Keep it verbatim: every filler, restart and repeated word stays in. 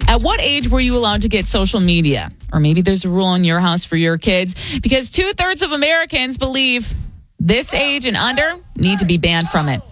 At what age were you allowed to get social media? Or maybe there's a rule in your house for your kids, because two-thirds of Americans believe this age and under need to be banned from it.